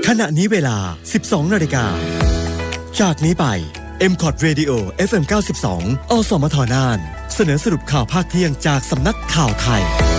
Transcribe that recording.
ขณะนี้เวลา 12 นาฬิกาจากนี้ไป MCOT Radio FM 92 อสมทน่านเสนอสรุปข่าวภาคเที่ยงจากสำนักข่าวไทย